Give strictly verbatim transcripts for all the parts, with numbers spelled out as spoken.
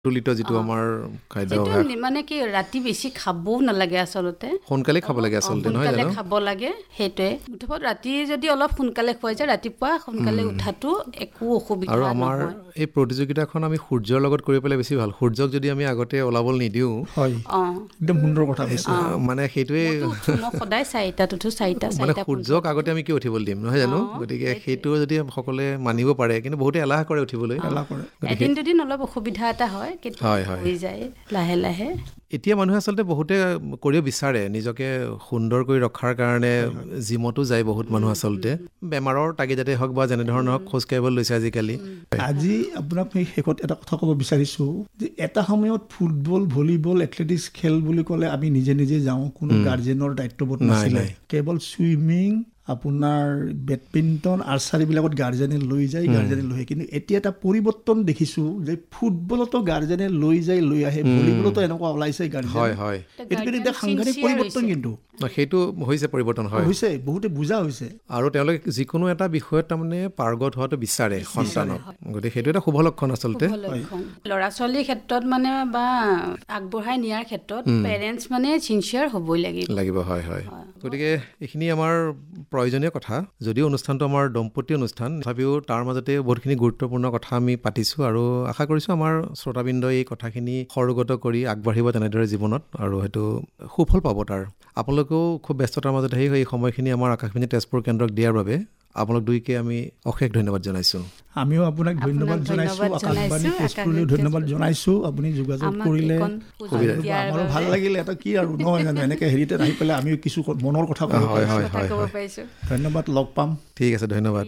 তুলিত যেটো আমাৰ খাদ্য হয় মানে কি ৰাতি বেছি খাবও নালাগে আসলতে সোনকালে খাব লাগে আসলতে নহয় জানো সোনকালে খাব লাগে হেটোৱে মুঠত ৰাতি যদি অলপ সোনকালে খোৱা যায় ৰাতিপুৱা সোনকালে উঠাটো একো অসুবিধা নহয় আৰু আমাৰ এই প্ৰতিযোগিতাখন আমি সূৰ্যৰ লগত কৰি পেলাই বেছি ভাল সূৰ্যক যদি আমি আগতে ওলাবল নিদিও হয় একদম সুন্দৰ কথা কৈছে মানে হেটোৱে মই সদায় চাৰিটা উঠো চাৰিটা চাৰিটা মানে সূৰ্যক আগতে আমি কি উঠিবল দিম নহয় জানো গতিকে হেটো যদি সকলে মানিব পাৰে কিন্তু বহুতে এলাহ কৰে উঠিবলৈ এলাহ কৰে এদিন দুদিন অলপ অসুবিধা এটা হয় কিন্তু হৈ যায় লাহে লাহে এতিয়া মানুহে আসলতে বহুতে কৰিব বিচাৰে নিজকে সুন্দৰ কৰি ৰখাৰ কাৰণে জিমতো যায় বহুত মানুহ আসলতে বেমাৰৰ তাগিদাতে হওক বা যেনে ধৰণৰ খোজ কাঢ়িব লৈছে আজিকালি আজি আপোনাক মই শেষত এটা কথা ক'ব বিচাৰিছো যে এটা সময়ত ফুটবল ভলিবল এথলেটিক্স খেল বুলি ক'লে আমি নিজে নিজে যাওঁ কোনো গাৰ্জেনৰ দায়িত্ববোধ নাছিলে কেৱল সুইমিং আপোনাৰ বেডমিণ্টন আৰ্চাৰী বিলাকত গাৰ্জেনে লৈ যায় গাৰ্জেনে লৈ কিন্তু এতিয়া এটা পৰিৱৰ্তন দেখিছো যে ফুটবলতো গাৰ্জেনে লৈ যায় লৈ আহে ভলিবলতো এনেকুৱা ওলাইছে গাৰ্জেন হয় হয় এটা কিন্তু এটা সাংঘাতিক পৰিৱৰ্তন কিন্তু সেইটো হৈছে পৰিৱৰ্তন হয় হৈছে বহুতে বুজা হৈছে আৰু তেওঁলোকে যিকোনো এটা বিষয়ত তাৰমানে পাৰ্গত হোৱাটো বিচাৰে সন্তানক গতিকে সেইটো এটা শুভ লক্ষণ আচলতে ল'ৰা ছোৱালীৰ ক্ষেত্ৰত মানে বা আগবঢ়াই নিয়াৰ ক্ষেত্ৰত পেৰেণ্টছ মানে সিনচিয়াৰ হ'বই লাগিব লাগিব হয় হয় গতিকে এইখিনি আমাৰ প্ৰয়োজনীয় কথা যদিও অনুষ্ঠানটো আমাৰ দম্পতি অনুষ্ঠান তথাপিও তাৰ মাজতে বহুতখিনি গুৰুত্বপূৰ্ণ কথা আমি পাতিছো আৰু আশা কৰিছো আমাৰ শ্ৰোতাবৃন্দই এই কথাখিনি সৰুগত কৰি আগবাঢ়িব তেনেদৰে জীৱনত আৰু হেতু সুফল পাব তাৰ আপোনালোকেও খুব ব্যস্ততাৰ মাজত আহি এই সময়খিনি আমাৰ আকাশবাণী তেজপুৰ কেন্দ্ৰক দিয়াৰ বাবে আপোনালোক দুইকে আমি অশেষ ধন্যবাদ জনাইছো আমিও আপোনাক ধন্যবাদ জনাইছো আকাশবাণী তেজপুৰলৈ ধন্যবাদ জনাইছো আপুনি যোগাযোগ কৰিলে আমাৰো ভাল লাগিলে এটা কি আৰু নহয় জানো এনেকৈ হেৰিতে আহি পেলাই আমিও কিছু মনৰ কথা ক'ব পাৰিছো ধন্যবাদ লগ পাম ঠিক আছে ধন্যবাদ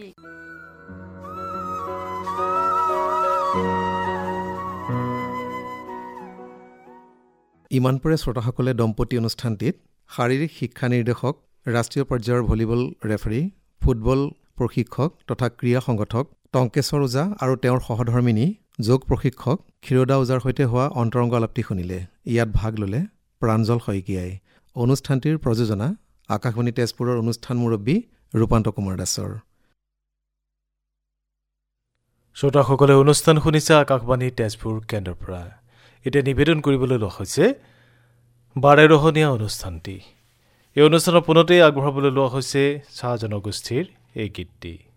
ইমানপুৰে শ্ৰোতাসকলে দম্পতি অনুষ্ঠানটিত শাৰীৰিক শিক্ষা নিৰ্দেশক ৰাষ্ট্ৰীয় পৰ্যায়ৰ ভলিবল ৰেফাৰী ফুটবল প্ৰশিক্ষক তথা ক্ৰীড়া সংগঠক টংকেশ্বৰ ওজা আৰু তেওঁৰ সহধৰ্মিনী যোগ প্ৰশিক্ষক ক্ষীৰোদা ওজাৰ সৈতে হোৱা অন্তৰংগ আলাপটি শুনিলে ইয়াত ভাগ ল'লে প্ৰাঞ্জল শইকীয়াই অনুষ্ঠানটিৰ প্ৰযোজনা আকাশবাণী তেজপুৰৰ অনুষ্ঠান মুৰব্বী ৰূপান্ত কুমাৰ দাসৰ শ্ৰোতাসকলে অনুষ্ঠান শুনিছে আকাশবাণী তেজপুৰ কেন্দ্ৰৰ পৰা এতিয়া নিবেদন কৰিবলৈ লোৱা হৈছে বাৰেৰহণীয়া অনুষ্ঠানটি এই অনুষ্ঠানৰ পুনতেই আগবঢ়াবলৈ লোৱা হৈছে চাহ জনগোষ্ঠীৰ এই গীতটি